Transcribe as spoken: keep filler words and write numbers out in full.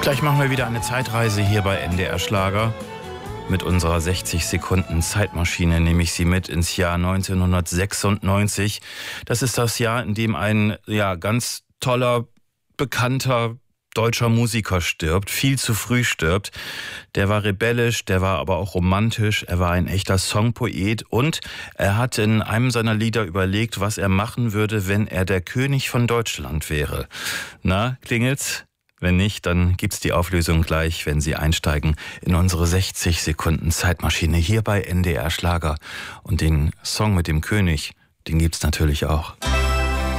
Gleich machen wir wieder eine Zeitreise hier bei N D R Schlager. Mit unserer sechzig Sekunden Zeitmaschine nehme ich Sie mit ins Jahr neunzehnhundertsechsundneunzig. Das ist das Jahr, in dem ein ja, ganz toller, bekannter deutscher Musiker stirbt, viel zu früh stirbt. Der war rebellisch, der war aber auch romantisch, er war ein echter Songpoet und er hat in einem seiner Lieder überlegt, was er machen würde, wenn er der König von Deutschland wäre. Na, klingelt's? Wenn nicht, dann gibt's die Auflösung gleich, wenn Sie einsteigen in unsere sechzig Sekunden Zeitmaschine hier bei N D R Schlager. Und den Song mit dem König, den gibt's natürlich auch.